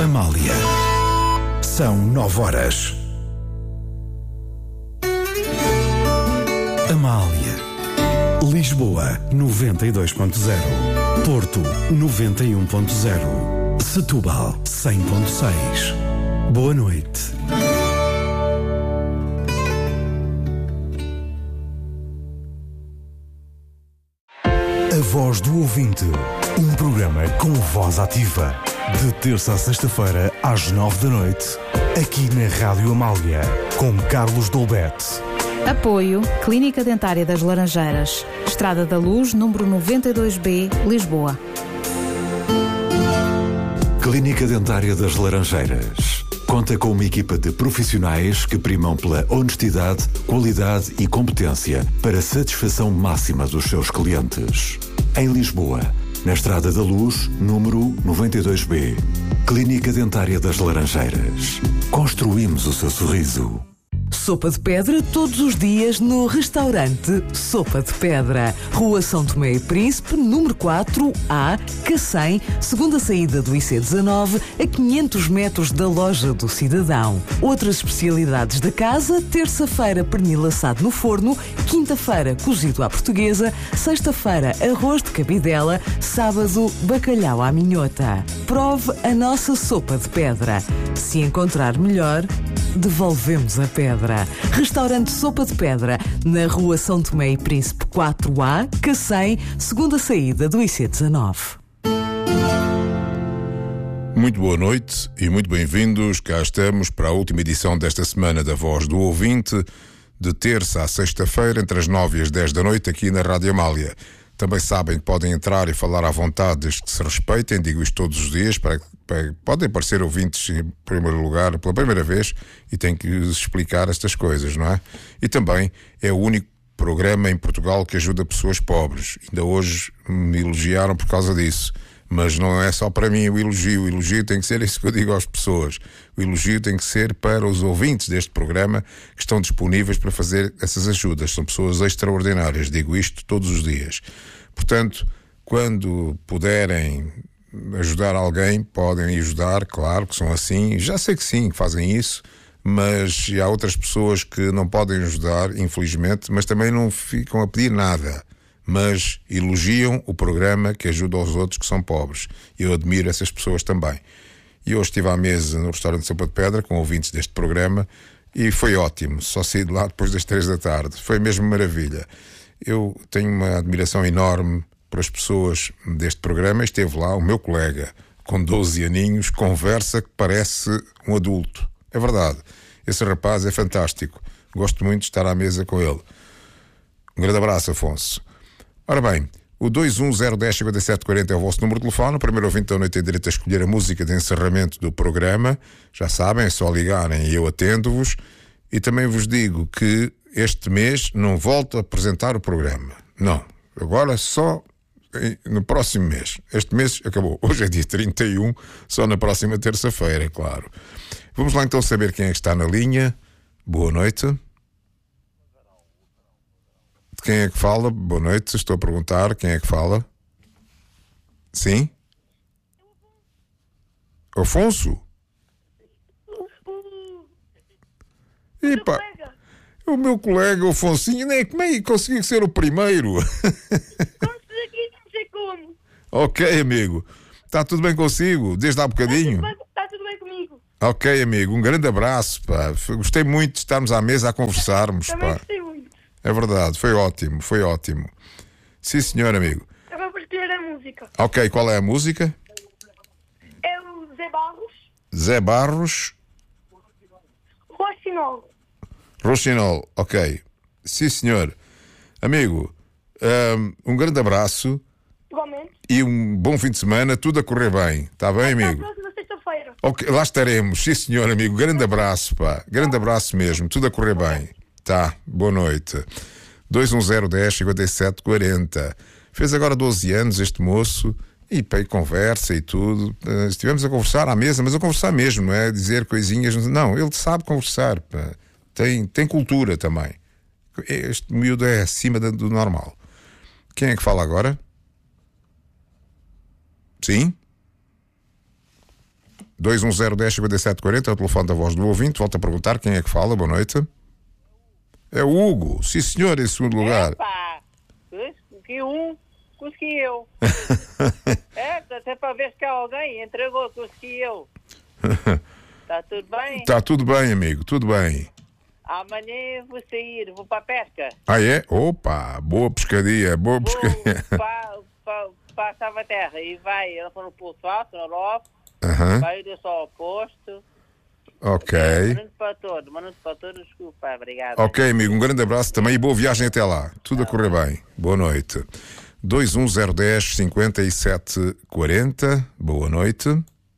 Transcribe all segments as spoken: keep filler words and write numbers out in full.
Amália. São nove horas. Amália. Lisboa, noventa e dois ponto zero. Porto, noventa e um ponto zero. Setúbal, cem ponto seis. Boa noite. A Voz do Ouvinte. Um programa com voz ativa. De terça a sexta-feira, às nove da noite. Aqui na Rádio Amália. Com Carlos Dolbete. Apoio Clínica Dentária das Laranjeiras. Estrada da Luz, número noventa e dois B, Lisboa. Clínica Dentária das Laranjeiras. Conta com uma equipa de profissionais que primam pela honestidade, qualidade e competência para a satisfação máxima dos seus clientes. Em Lisboa, na Estrada da Luz, número noventa e dois B. Clínica Dentária das Laranjeiras. Construímos o seu sorriso. Sopa de pedra todos os dias no restaurante Sopa de Pedra. Rua São Tomé e Príncipe, número quatro A, Cacém, segunda saída do I C dezanove, a quinhentos metros da loja do Cidadão. Outras especialidades da casa: terça-feira pernil assado no forno, quinta-feira cozido à portuguesa, sexta-feira arroz de cabidela, sábado bacalhau à minhota. Prove a nossa sopa de pedra. Se encontrar melhor, devolvemos a pedra. Restaurante Sopa de Pedra, na Rua São Tomé e Príncipe quatro A, Cacém, segunda saída do I C dezanove. Muito boa noite e muito bem-vindos. Cá estamos para a última edição desta semana da Voz do Ouvinte, de terça à sexta-feira, entre as nove e as dez da noite, aqui na Rádio Amália. Também sabem que podem entrar e falar à vontade, desde que se respeitem. Digo isto todos os dias, para, para podem aparecer ouvintes em primeiro lugar pela primeira vez e têm que explicar estas coisas, não é? E também é o único programa em Portugal que ajuda pessoas pobres. Ainda hoje me elogiaram por causa disso. Mas não é só para mim o elogio. O elogio tem que ser isso que eu digo às pessoas. O elogio tem que ser para os ouvintes deste programa que estão disponíveis para fazer essas ajudas. São pessoas extraordinárias. Digo isto todos os dias. Portanto, quando puderem ajudar alguém, podem ajudar, claro que são assim. Já sei que sim, que fazem isso. Mas há outras pessoas que não podem ajudar, infelizmente, mas também não ficam a pedir nada. Mas elogiam o programa que ajuda aos outros que são pobres. Eu admiro essas pessoas também. E hoje estive à mesa no restaurante Sopa de Pedra com ouvintes deste programa e foi ótimo. Só saí de lá depois das três da tarde. Foi mesmo maravilha. Eu tenho uma admiração enorme para as pessoas deste programa. Esteve lá o meu colega, com doze aninhos, conversa que parece um adulto. É verdade. Esse rapaz é fantástico. Gosto muito de estar à mesa com ele. Um grande abraço, Afonso. Ora bem, o dois um zero um zero cinco sete quatro zero é o vosso número de telefone. O primeiro ouvinte da noite tem direito a escolher a música de encerramento do programa. Já sabem, é só ligarem e eu atendo-vos. E também vos digo que este mês não volto a apresentar o programa. Não, agora só no próximo mês. Este mês acabou. Hoje é dia trinta e um, só na próxima terça-feira, claro. Vamos lá então saber quem é que está na linha. Boa noite. De quem é que fala? Boa noite, estou a perguntar quem é que fala. Sim? Afonso? Epa, o meu colega, o Afonsinho, nem como é que consegui ser o primeiro? Consegui, não sei como. Ok, amigo. Está tudo bem consigo? Desde há bocadinho? Está tudo, bem, está tudo bem comigo. Ok, amigo. Um grande abraço, pá. Gostei muito de estarmos à mesa a conversarmos, Também pá. gostei muito. É verdade, foi ótimo, foi ótimo. Sim, senhor, amigo. Agora vou escolher a música. Ok, qual é a música? É o Zé Barros. Zé Barros. Rocinol. Rocinol, ok. Sim, senhor. Amigo, um, um grande abraço. Igualmente. E um bom fim de semana, tudo a correr bem. Está bem, Até amigo? a próxima sexta-feira. Ok, lá estaremos. Sim, senhor, amigo. Grande abraço, pá. Grande abraço mesmo. Tudo a correr bem. Tá, boa noite. dois um zero um zero cinco sete quatro zero. Fez agora doze anos este moço e pá, e conversa e tudo. Uh, estivemos a conversar à mesa, mas a conversar mesmo, não é dizer coisinhas. Não, ele sabe conversar, pá. Tem, tem cultura também. Este miúdo é acima do normal. Quem é que fala agora? Sim? dois um zero, dez, cinquenta e sete, quarenta é o telefone da Voz do Ouvinte. Volto a perguntar quem é que fala. Boa noite. É o Hugo. Sim, senhor, em segundo lugar. Epá, consegui um, consegui eu. É, até para ver se há alguém entregou, consegui eu. Está tudo bem? Está tudo bem, amigo, tudo bem. Amanhã vou sair, vou para a pesca. Ah, é? Opa, boa pescaria, boa Vou pescaria. para, para, para a Salvaterra e vai, ela foi no Pulso Alto, no Loft, Aham, vai ir só ao posto. ok. Manando para todos, manando para todos, desculpa, obrigado. Ok, amigo, um grande abraço também e boa viagem até lá. Tudo a correr bem. Boa noite. dois um zero, dez, cinquenta e sete, quarenta. Boa noite.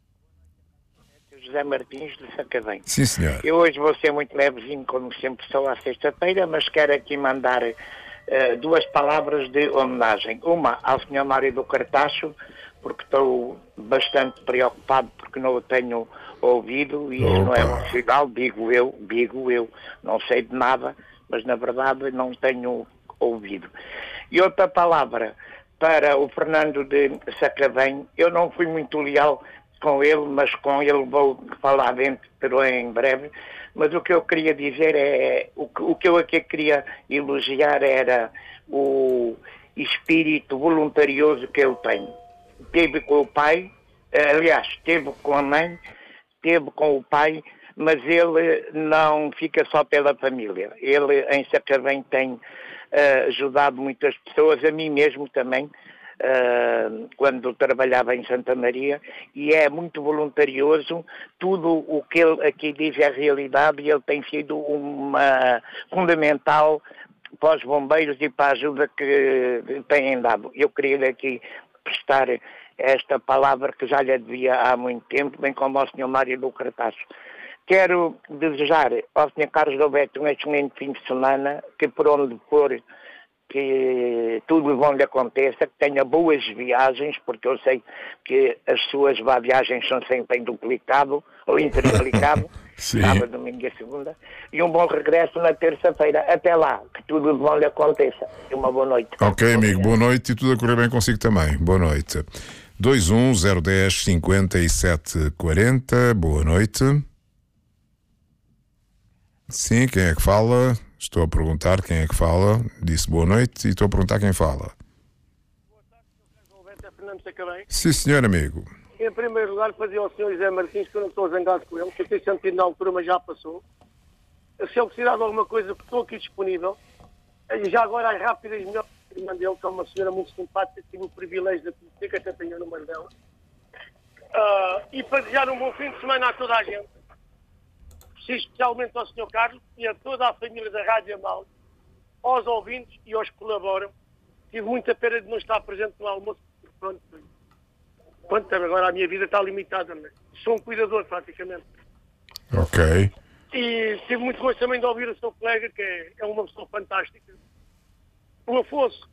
José Martins de Sacavém. Sim, senhor. Eu hoje vou ser muito levezinho, como sempre sou à sexta-feira, mas quero aqui mandar uh, duas palavras de homenagem. Uma ao senhor Mário do Cartacho, porque estou bastante preocupado porque não o tenho ouvido, e isso não é um sinal, digo eu, digo eu, não sei de nada, mas na verdade não tenho ouvido. E outra palavra para o Fernando de Sacavém. Eu não fui muito leal com ele, mas com ele vou falar dentro em breve. Mas o que eu queria dizer é, o que, o que eu aqui queria elogiar era o espírito voluntarioso que ele tem. Teve com o pai, aliás, teve com a mãe, teve com o pai, mas ele não fica só pela família. Ele em Sacavém tem uh, ajudado muitas pessoas, a mim mesmo também, Uh, quando trabalhava em Santa Maria, e é muito voluntarioso. Tudo o que ele aqui diz é realidade, e ele tem sido uma fundamental para os bombeiros e para a ajuda que têm dado. Eu queria aqui prestar esta palavra que já lhe devia há muito tempo, bem como ao senhor Mário do Cartacho. Quero desejar ao senhor Carlos Alberto um excelente fim de semana, que por onde for que tudo bom lhe aconteça, que tenha boas viagens, porque eu sei que as suas viagens são sempre em duplicado ou interplicado, sábado, domingo e segunda, e um bom regresso na terça-feira. Até lá, que tudo bom lhe aconteça. E uma boa noite. Ok, amigo, boa noite e tudo a correr bem consigo também. Boa noite. dois um zero, dez, cinquenta e sete, quarenta. Boa noite. Sim, quem é que fala? Estou a perguntar quem é que fala. Disse boa noite e estou a perguntar quem fala. Boa tarde, senhor Carlos é Fernando Sacavém. Sim, senhor amigo. Em primeiro lugar, fazia ao senhor José Martins, que eu não estou zangado com ele, que eu tenho sentido na altura, mas já passou. Se ele precisar de alguma coisa, estou aqui disponível. E já agora, as rápidas, melhor que irmã dele, que é uma senhora muito simpática, tive o privilégio de conhecer, que até tenho o número dela. Uh, e para desejar um bom fim de semana a toda a gente. Especialmente ao senhor Carlos e a toda a família da Rádio Amália, aos ouvintes e aos que colaboram. Tive muita pena de não estar presente no almoço. Pronto, pronto, agora a minha vida está limitada, mas sou um cuidador praticamente. Ok. E tive muito gosto também de ouvir o seu colega, que é, é uma pessoa fantástica. O Afonso,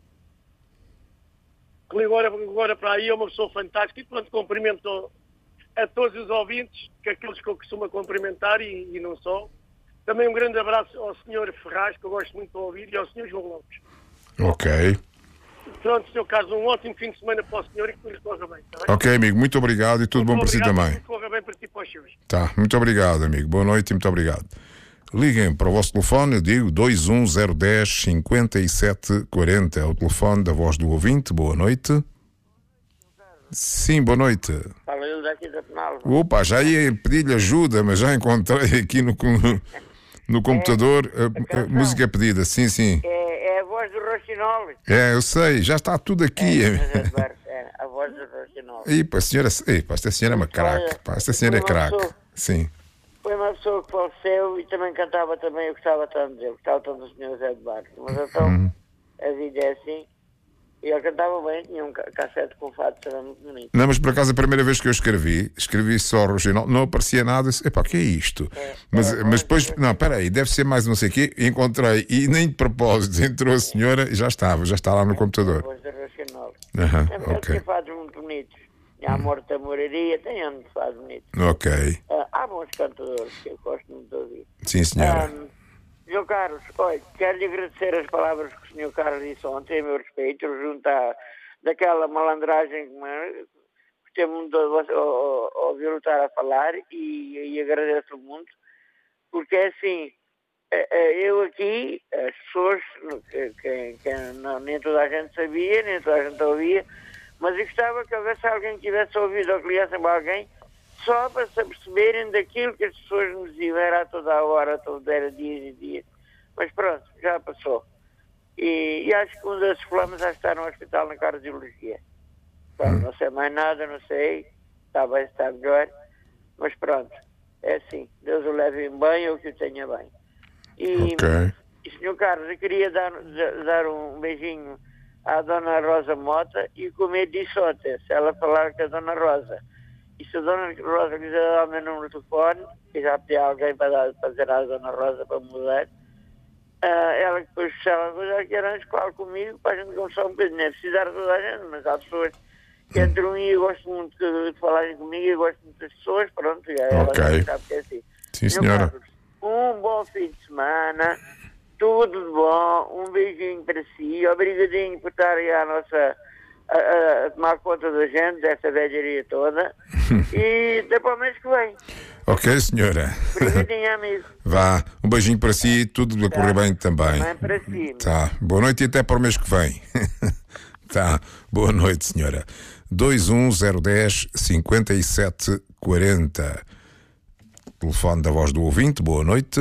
que agora, agora para aí é uma pessoa fantástica, e pronto, cumprimento a todos os ouvintes, que aqueles que eu costumo cumprimentar e, e não só. Também um grande abraço ao senhor Ferraz, que eu gosto muito de ouvir, e ao senhor João Lopes. Ok. Pronto, senhor Carlos, um ótimo fim de semana para o senhor e que tudo corra bem. Tá bem? Ok, amigo, muito obrigado e tudo muito bom para si também. Que corra bem para ti e para os seus. Tá, muito obrigado, amigo. Boa noite e muito obrigado. Liguem para o vosso telefone, eu digo dois um zero, dez, cinquenta e sete, quarenta. É o telefone da Voz do Ouvinte. Boa noite. Sim, boa noite. Fala eu daqui da Penal. Opa, já ia pedir-lhe ajuda, mas já encontrei aqui no, no computador a, a, a música pedida. Sim, sim. É, é a voz do Rochinol. É, eu sei, já está tudo aqui. É, é a voz do Rochinol. E pá, a senhora, ei, pá, esta senhora é uma craque. Pá, esta senhora é craque. Sim. Foi uma pessoa que faleceu e também cantava também, eu gostava tanto dele, gostava tanto do senhor Zé de Barros. Mas então, uhum. A vida é assim. E ele cantava bem, tinha um cassete com fato, era muito bonito. Não, mas por acaso a primeira vez que eu escrevi, escrevi só original, não aparecia nada, disse, epá, o que é isto? É, mas, é, mas depois, não, espera aí, deve ser mais não sei o quê, encontrei, e nem de propósito, entrou a senhora e já estava, já está lá no computador. Depois da Racional. Uhum, okay. Tem fados muito bonitos. Há a Morte da Moraria, tem anos de fados bonitos. Ok. Uh, há bons cantadores que eu gosto muito de ouvir. Sim, senhora. Um, senhor Carlos, olha, quero-lhe agradecer as palavras que o senhor Carlos disse ontem, a meu respeito, junto à, daquela malandragem que gostei muito de você- ou- ou- ouvi-lo estar a falar e, e agradeço muito, porque é assim, eh, eh, eu aqui, as pessoas, que, que, que não- nem toda a gente sabia, nem toda a gente ouvia, mas eu gostava que houvesse alguém que tivesse ouvido ou que ligasse para alguém, só para se aperceberem daquilo que as pessoas nos diziam, era a toda a hora, todo, era dias e dias. Mas pronto, já passou. E, e acho que um desses problemas já está no hospital na cardiologia. Bom, não sei mais nada, não sei, está bem, está melhor, mas pronto, é assim, Deus o leve bem, eu que o tenha bem. E, Ok. e senhor Carlos, eu queria dar, dar um beijinho à Dona Rosa Mota e comer disse ontem, se ela falar com a Dona Rosa. E se a Dona Rosa quiser dar o meu número de telefone, que já pedi a alguém para, dar, para dizer à Dona Rosa para mudar, ah, ela depois, se ela quiser, que arranje claro comigo, para a gente conversar um bocadinho. Não é precisar de toda a gente, mas há pessoas que entram e eu gosto muito de, de falarem comigo, eu gosto muito das pessoas, pronto, e ela Ok. já sabe que é assim. Sim, Senhor senhora. Carlos, um bom fim de semana, tudo de bom, um beijinho para si, obrigadinho por estar aí à nossa, a, a- a tomar conta da gente, dessa velharia toda, e até para o mês que vem. Ok, senhora. Obrigadinho, amigo. Vá, um beijinho para si e tudo a correr bem também. Também para si. Tá, boa noite e até para o mês que vem. Tá, boa noite, senhora. dois um zero um zero cinquenta e sete quarenta. Telefone da voz do ouvinte, boa noite.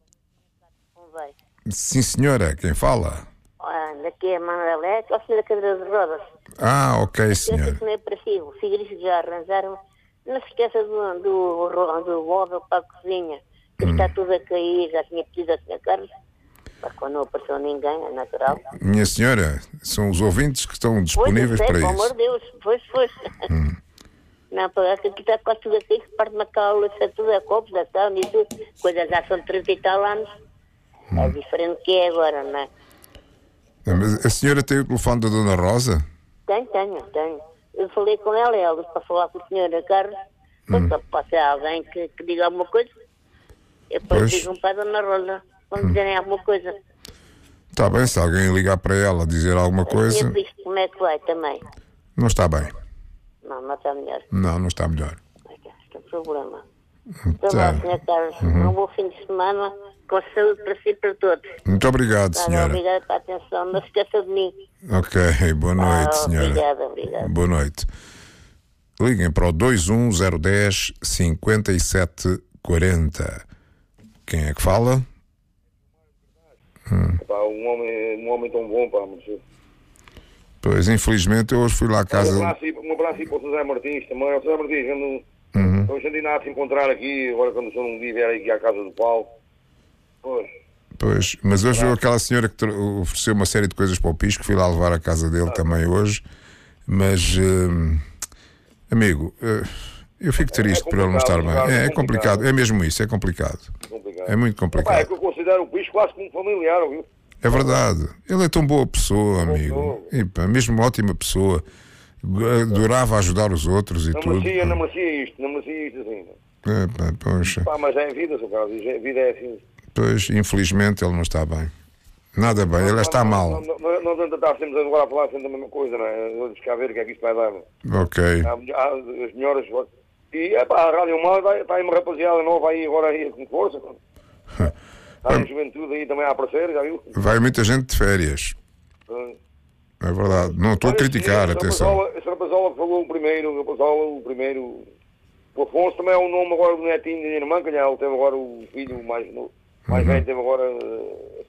Vai. Sim, senhora, quem fala? Ah, daqui é Manuel ou senhor da cadeira de rodas. Ah, ok, Esqueça senhora. que não é para si, o frigorífico já arranjaram. Não se esqueça do, do, ro- do móvel para a cozinha, que Hum. está tudo a cair, já tinha pedido a senhora Carlos. Mas quando não apareceu ninguém, é natural. Minha senhora, são os ouvintes que estão Pois, eu disponíveis sei, para pelo amor isso. de Deus, pois, pois. Não, para que aqui está quase tudo a cair, que parte de uma cala, tudo a copos, a tal, e tudo. Coisas já são trinta e tal anos. É diferente do que é agora, não é? Mas a senhora tem o telefone da Dona Rosa? Tenho, tenho, tenho. Eu falei com ela, ela para falar com o senhor Carlos, hum. pode ser alguém que, que diga alguma coisa. Eu depois Pois. digo para a Dona Rosa, quando dizerem alguma coisa. Está bem, se alguém ligar para ela dizer alguma A coisa, senhora diz como é que vai também. não está bem. Não, não está melhor. Não, não está melhor. Este é o problema. Então, Tá. vá, senhor Carlos, um bom fim de semana, com saúde para si e para todos. Muito obrigado, Tá, senhora. obrigada pela atenção, não se esqueça de mim. Ok, boa noite, Ah, senhora. obrigada, obrigada. Boa noite. Liguem para o dois um zero um zero cinquenta e sete quarenta. Quem é que fala? Pá, um homem, um homem tão bom, pá, mas... Pois, infelizmente, eu hoje fui lá à Um casa. abraço, aí- um abraço aí para o José Martins também. O José Martins, eu não... Uhum. Eu já nada a se encontrar aqui, agora quando o senhor um dia vier aqui à casa do Paulo. Pois. Pois, mas hoje veio aquela senhora que tro- ofereceu uma série de coisas para o Pisco, fui lá levar à casa dele também hoje, mas hum, amigo, eh, eu fico triste por ele não estar bem. É, é complicado, é mesmo isso, é complicado. Complicado. É muito Pá, é complicado. que eu considero o Pisco quase como um familiar, viu? É verdade, ele é tão boa pessoa, amigo. E, pá, mesmo uma ótima pessoa. Adorava ajudar os outros e Não tudo. merecia, não merecia isto, não merecia isto assim. É, pá, poxa. Pá, mas é a vida, seu Carlos, a vida é assim. Pois, infelizmente ele não está bem. Nada bem, ele está mal. Não, não, não, não adianta estar sempre agora a falar sempre a mesma coisa, não é? Eu deixo cá ver o que é que isto vai dar. Ok. Há, há as melhores. E é pá, a Rádio Mal está aí uma rapaziada nova aí agora aí com força. Está a juventude aí também a aparecer, já viu? Vai muita gente de férias. É verdade. Não estou a criticar, atenção. Esse rapazola que falou o primeiro, o rapazola, o primeiro. O Afonso também é o nome agora do netinho da minha irmã, que ele teve agora o filho mais novo. Mais velho teve agora uh,